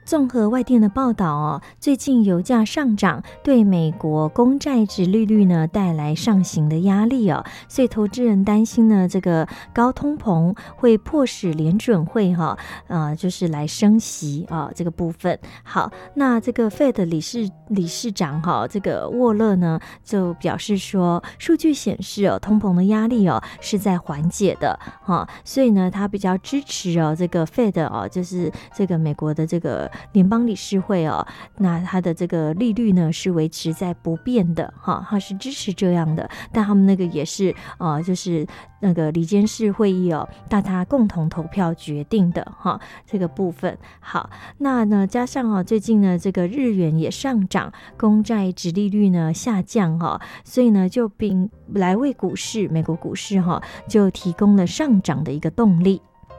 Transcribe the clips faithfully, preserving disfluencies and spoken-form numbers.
综合外电的报道哦，最近油价上涨对美国公债殖利率呢带来上行的压力哦，所以投资人担心呢，这个高通膨会迫使联准会哈、哦，呃，就是来升息啊、哦、这个部分。好，那这个 Fed 理事理事长哈、哦，这个沃勒呢就表示说，数据显示哦，通膨的压力哦是在缓解的哈、哦，所以呢，他比较支持哦这个 Fed 哦，就是这个美国的这个联邦理事会哦，那它的这个利率呢是维持在不变的哈，它是支持这样的，但他们那个也是呃，就是那个理监事会议哦，大家共同投票决定的哈，这个部分。好，那呢加上哦，最近呢这个日元也上涨，公债殖利率呢下降哈，所以呢就并来为股市美国股市哈就提供了上涨的一个动力。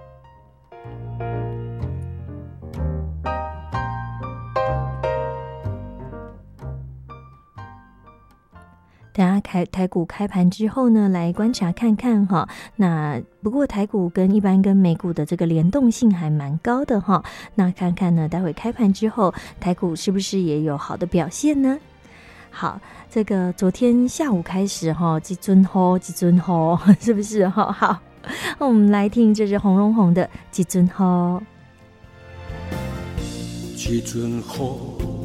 等下台台股开盘之后呢，来观察看看哈。那不过台股跟一般跟美股的这个联动性还蛮高的哈。那看看呢，待会开盘之后，台股是不是也有好的表现呢？好，这个昨天下午开始哈，几尊吼几尊吼，是不是哈？好，我们来听这是洪荣宏的几尊吼。 几尊吼。